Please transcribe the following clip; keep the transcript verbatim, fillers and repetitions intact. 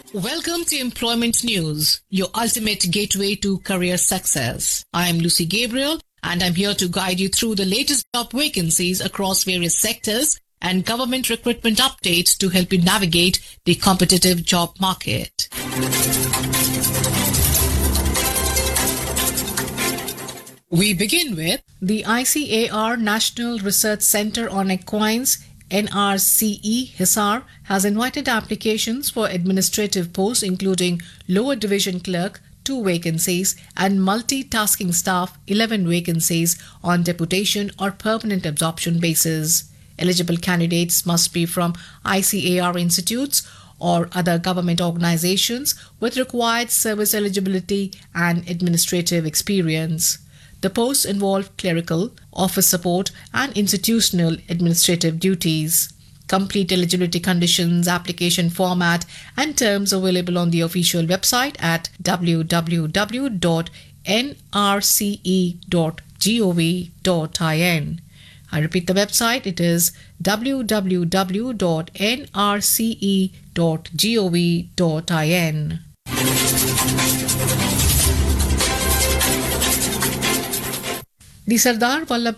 Welcome to Employment News, your ultimate gateway to career success. I am Lucy Gabriel and I'm here to guide you through the latest job vacancies across various sectors and government recruitment updates to help you navigate the competitive job market. We begin with the I C A R National Research Centre on Equines N R C E Hisar has invited applications for administrative posts including lower division clerk, two vacancies, and multitasking staff, eleven vacancies on deputation or permanent absorption basis. Eligible candidates must be from I C A R institutes or other government organizations with required service eligibility and administrative experience. The posts involve clerical, office support, and institutional administrative duties. Complete eligibility conditions, application format, and terms available on the official website at w w w dot n r c e dot gov dot in. I repeat the website, it is w w w dot n r c e dot gov dot in. The Sardar Vallabh